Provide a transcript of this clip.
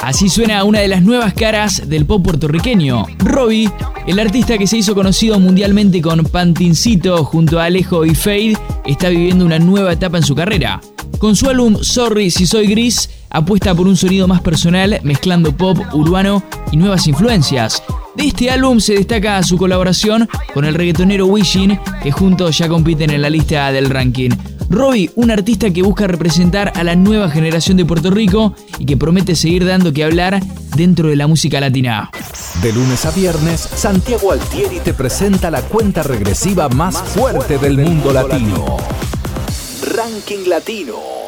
Así suena una de las nuevas caras del pop puertorriqueño. Robbie, el artista que se hizo conocido mundialmente con Pantincito junto a Alejo y Fade, está viviendo una nueva etapa en su carrera. Con su álbum Sorry si soy gris, apuesta por un sonido más personal, mezclando pop, urbano y nuevas influencias. De este álbum se destaca su colaboración con el reggaetonero Wisin, que juntos ya compiten en la lista del ranking. Robbie, un artista que busca representar a la nueva generación de Puerto Rico y que promete seguir dando que hablar dentro de la música latina. De lunes a viernes, Santiago Altieri te presenta la cuenta regresiva más fuerte del mundo latino. Ranking Latino.